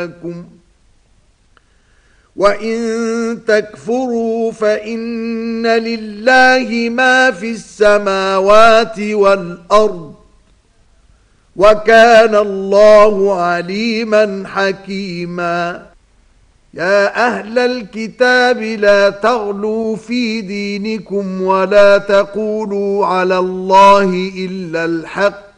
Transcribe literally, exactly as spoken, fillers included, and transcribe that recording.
وَإِن تَكْفُرُوا فَإِنَّ لِلَّهِ مَا فِي السَّمَاوَاتِ وَالْأَرْضِ وَكَانَ اللَّهُ عَلِيمًا حَكِيمًا. يا أهل الكتاب لا تغلوا في دينكم ولا تقولوا على الله إلا الحق